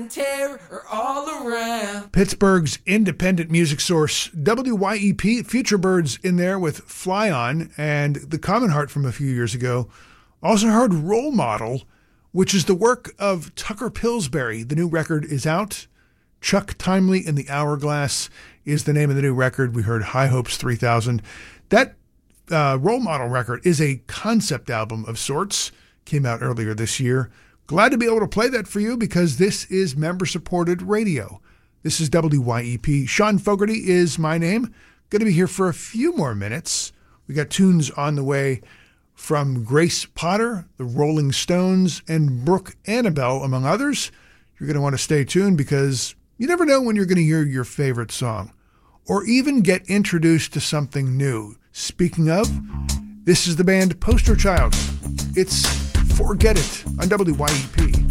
Terror all around. Pittsburgh's independent music source, WYEP, Future Birds in there with Fly On, and The Common Heart from a few years ago. Also heard Role Model, which is the work of Tucker Pillsbury. The new record is out. Chuck Timely and the Hourglass is the name of the new record. We heard High Hopes 3000. That Role Model record is a concept album of sorts. Came out earlier this year. Glad to be able to play that for you because this is member-supported radio. This is WYEP. Sean Fogarty is my name. Going to be here for a few more minutes. We got tunes on the way from Grace Potter, the Rolling Stones, and Brooke Annabelle, among others. You're going to want to stay tuned because you never know when you're going to hear your favorite song or even get introduced to something new. Speaking of, this is the band Poster Child. It's Forget It on WYEP.